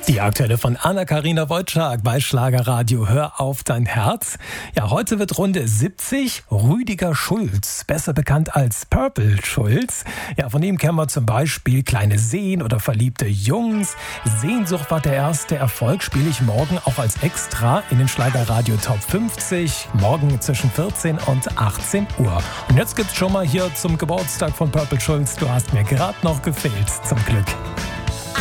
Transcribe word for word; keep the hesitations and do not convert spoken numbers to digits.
Die aktuelle von Anna-Karina Wojcik bei Schlagerradio Hör auf dein Herz. Ja, heute wird Runde siebzig. Rüdiger Schulz, besser bekannt als Purple Schulz. Ja, von ihm kennen wir zum Beispiel Kleine Seen oder Verliebte Jungs. Sehnsucht war der erste Erfolg, spiele ich morgen auch als Extra in den Schlagerradio Top fünfzig. Morgen zwischen vierzehn und achtzehn Uhr. Und jetzt gibt's schon mal hier zum Geburtstag von Purple Schulz. Du hast mir gerade noch gefehlt, zum Glück.